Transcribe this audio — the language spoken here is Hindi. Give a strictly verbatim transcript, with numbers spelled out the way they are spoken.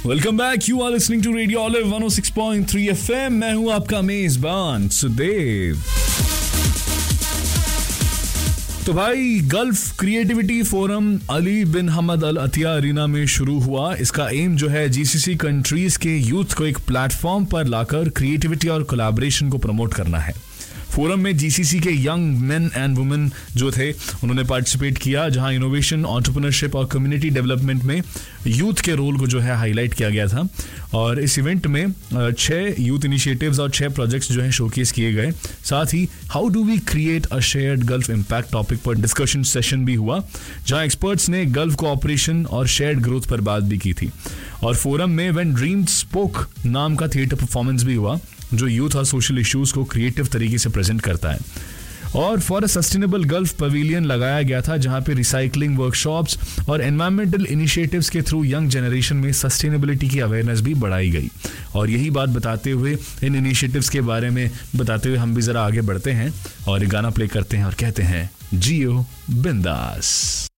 Welcome back, you are listening to radio olive one O six point three FM. मैं हूं आपका मेजबान सुदेव। तो भाई, गल्फ क्रिएटिविटी फोरम अली बिन हमद अल अतिया अरीना में शुरू हुआ। इसका एम जो है जीसीसी कंट्रीज के यूथ को एक प्लेटफॉर्म पर लाकर क्रिएटिविटी और कोलैबोरेशन को प्रमोट करना है। फोरम में जीसीसी के यंग मेन एंड वुमेन जो थे उन्होंने पार्टिसिपेट किया, जहां इनोवेशन, एंटरप्रेन्योरशिप और कम्युनिटी डेवलपमेंट में यूथ के रोल को जो है हाईलाइट किया गया था। और इस इवेंट में छह यूथ इनिशिएटिव्स और छह प्रोजेक्ट्स जो है शोकेस किए गए। साथ ही how do we create a shared gulf impact topic पर डिस्कशन सेशन भी हुआ, जहां एक्सपर्ट्स ने गल्फ कोऑपरेशन और शेयर्ड ग्रोथ पर बात भी की थी। और फोरम में व्हेन ड्रीम्स स्पोक नाम का थिएटर परफॉर्मेंस भी हुआ, जो यूथ और सोशल इश्यूज को क्रिएटिव तरीके से प्रेजेंट करता है। और for a sustainable gulf pavilion लगाया गया था, जहां पे रिसाइकलिंग वर्कशॉप्स और एनवायरमेंटल इनिशिएटिव्स के थ्रू यंग जनरेशन में सस्टेनेबिलिटी की अवेयरनेस भी बढ़ाई गई। और यही बात बताते हुए, इन इनिशिएटिव्स के बारे में बताते हुए हम भी जरा आगे बढ़ते हैं और एक गाना प्ले करते हैं और कहते हैं जियो बिंदास।